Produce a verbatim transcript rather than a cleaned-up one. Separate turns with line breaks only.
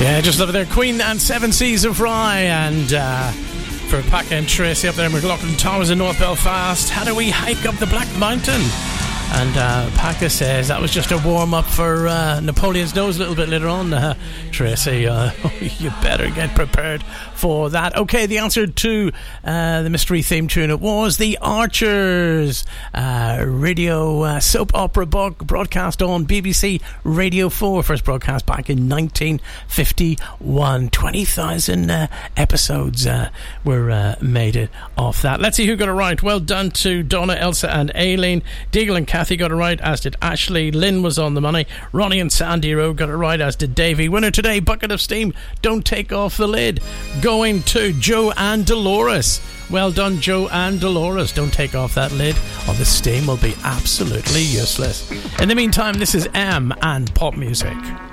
Yeah, just love it there. Queen and Seven Seas of Rye. And uh, for Paca and Tracy up there in McLaughlin Towers in North Belfast, how do we hike up the Black Mountain? And uh, Paca says that was just a warm-up for uh, Napoleon's Nose a little bit later on. Uh, Tracy, uh, you better get prepared for that. Okay, the answer to uh, the mystery theme tune, it was The Archers, uh, radio uh, soap opera bo- broadcast on B B C Radio four, first broadcast back in nineteen fifty-one. twenty thousand uh, episodes uh, were uh, made it off that. Let's see who got it right. Well done to Donna, Elsa and Aileen. Deagle and Kathy got it right, as did Ashley. Lynn was on the money. Ronnie and Sandy Rowe got it right, as did Davey. Winner today, Bucket of Steam, Don't Take Off the Lid, going to Joe and Dolores. Well done, Joe and Dolores. Don't take off that lid, or the steam will be absolutely useless. In the meantime, this is M and pop music.